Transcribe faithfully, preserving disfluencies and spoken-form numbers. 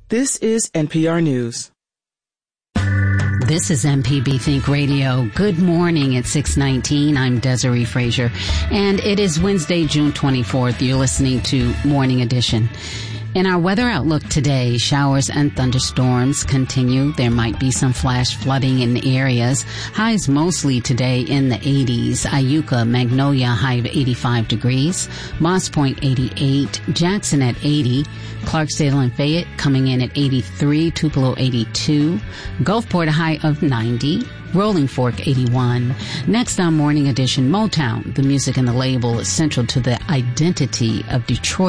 This is N P R News. This is M P B Think Radio. Good morning at six nineteen. I'm Desiree Frazier, and it is Wednesday, June twenty-fourth. You're listening to Morning Edition. In our weather outlook today, showers and thunderstorms continue. There might be some flash flooding in areas. Highs mostly today in the eighties. Iuka, Magnolia, high of eighty-five degrees. Moss Point, eighty-eight. Jackson at eighty. Clarksdale and Fayette coming in at eighty-three. Tupelo, eighty-two. Gulfport, a high of ninety. Rolling Fork, eighty-one. Next on Morning Edition, Motown. The music and the label is central to the identity of Detroit.